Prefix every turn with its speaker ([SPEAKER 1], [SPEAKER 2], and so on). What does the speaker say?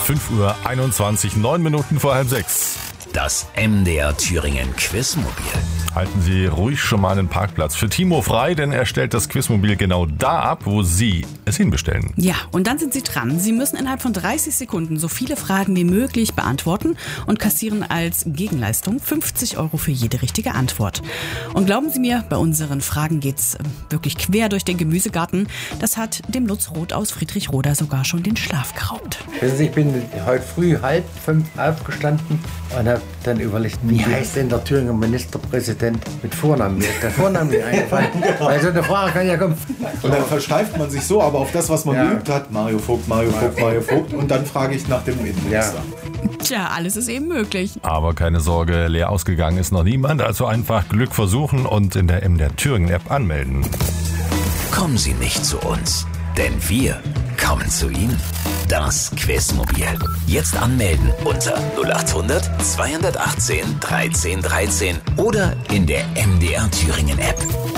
[SPEAKER 1] 5:21 Uhr, 9 Minuten vor halb 6.
[SPEAKER 2] Das MDR Thüringen Quizmobil.
[SPEAKER 1] Halten Sie ruhig schon mal einen Parkplatz für Timo frei, denn er stellt das Quizmobil genau da ab, wo Sie es hinbestellen.
[SPEAKER 3] Ja, und dann sind Sie dran. Sie müssen innerhalb von 30 Sekunden so viele Fragen wie möglich beantworten und kassieren als Gegenleistung 50 € für jede richtige Antwort. Und glauben Sie mir, bei unseren Fragen geht's wirklich quer durch den Gemüsegarten. Das hat dem Lutz Roth aus Friedrichroda sogar schon den Schlaf geraubt.
[SPEAKER 4] Wissen Sie, ich bin heute früh 4:30 aufgestanden und habe dann überlegt, wie heißt denn der Thüringer Ministerpräsident mit Vornamen? Mir ist der Vorname nicht eingefallen. Also eine Frage kann ja kommen.
[SPEAKER 5] Und dann versteift man sich so, aber auf das, was man geübt hat, Mario Vogt, Mario Vogt, Mario Vogt. Und dann frage ich nach dem Innenminister.
[SPEAKER 3] Tja, alles ist eben möglich.
[SPEAKER 1] Aber keine Sorge, leer ausgegangen ist noch niemand, also einfach Glück versuchen und in der MDR Thüringen App anmelden.
[SPEAKER 2] Kommen Sie nicht zu uns, denn wir kommen zu Ihnen. Das Quizmobil. Jetzt anmelden unter 0800 218 13 13 oder in der MDR Thüringen App.